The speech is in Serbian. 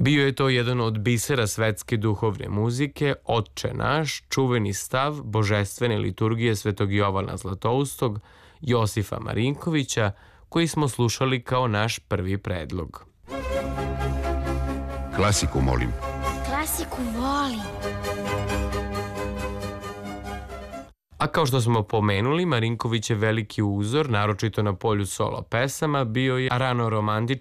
Bio je to jedan od bisera svetske duhovne muzike, Otče naš, čuveni stav božestvene liturgije Svetog Jovana Zlatoustog, Josifa Marinkovića, koji smo slušali kao naš prvi predlog. Klasiku molim. Klasiku volim. A kao što smo pomenuli, Marinković je veliki uzor, naročito na polju solo pesama, bio je rano romantičan